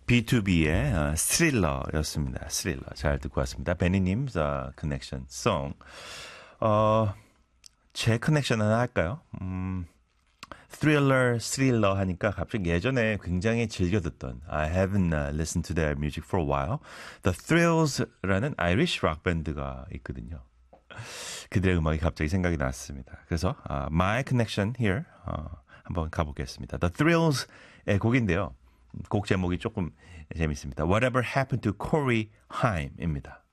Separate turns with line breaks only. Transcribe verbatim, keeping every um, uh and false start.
비투비의 어, 스릴러였습니다. 스릴러 잘 듣고 왔습니다. 베니님 어, 커넥션 송. 어, 제 커넥션 하나 할까요? 음, thriller, 스릴러 하니까 갑자기 예전에 굉장히 즐겨 듣던 I haven't uh, listened to their music for a while. The Thrills라는 아이리쉬 락 밴드가 있거든요. 그들의 음악이 갑자기 생각이 났습니다. 그래서 uh, My Connection here 어, 한번 가보겠습니다. The Thrills의 곡인데요. 곡 제목이 조금 재밌습니다. Whatever Happened to Corey Haim입니다.